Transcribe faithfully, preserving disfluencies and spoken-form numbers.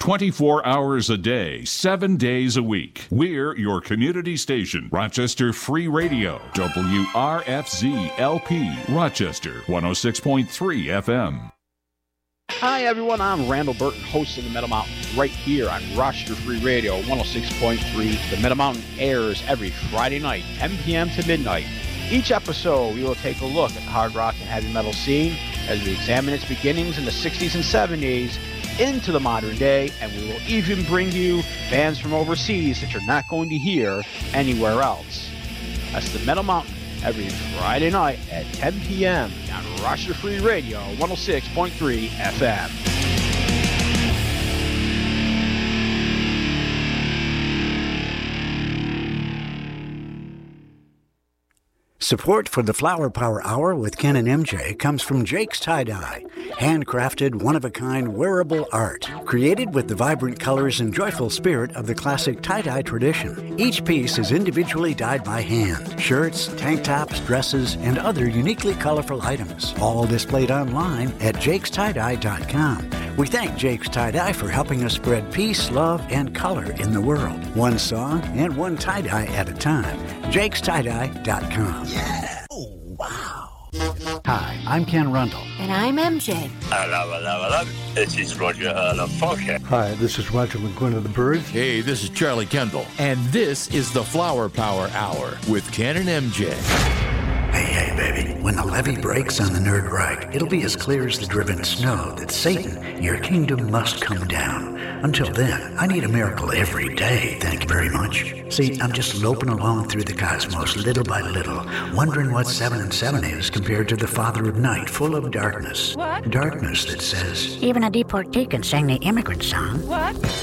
twenty-four hours a day, seven days a week. We're your community station, Rochester Free Radio, W R F Z L P, Rochester, one oh six point three F M. Hi, everyone. I'm Randall Burton, host of the Meadow Mountain, right here on Rochester Free Radio, one oh six point three. The Meadow Mountain airs every Friday night, ten p.m. to midnight. Each episode, we will take a look at the hard rock and heavy metal scene as we examine its beginnings in the sixties and seventies into the modern day, and we will even bring you bands from overseas that you're not going to hear anywhere else. That's the Meadow Mountain every Friday night at ten p.m. on Rochester Free Radio, one oh six point three F M. Support for the Flower Power Hour with Ken and M J comes from Jake's Tie-Dye, handcrafted, one-of-a-kind wearable art, created with the vibrant colors and joyful spirit of the classic tie-dye tradition. Each piece is individually dyed by hand. Shirts, tank tops, dresses, and other uniquely colorful items, all displayed online at jakes tie dye dot com. We thank Jake's Tie-Dye for helping us spread peace, love, and color in the world. One song and one tie-dye at a time. jakes tie dye dot com. Yeah. Oh, wow. Hi, I'm Ken Rundle. And I'm M J. Hello, hello, hello. This is Roger Erler Fokker. Hi, this is Roger McGuinn of the Byrds. Hey, this is Charlie Kendall. And this is the Flower Power Hour with Ken and M J. Hey, hey, baby. When the levee breaks on the Nerd Right, it'll be as clear as the driven snow that Satan, your kingdom must come down. Until then, I need a miracle every day, thank you very much. See, I'm just loping along through the cosmos little by little, wondering what seven and seven is compared to the Father of Night, full of darkness. What? Darkness that says... Even a deportee can sing the immigrant song. What?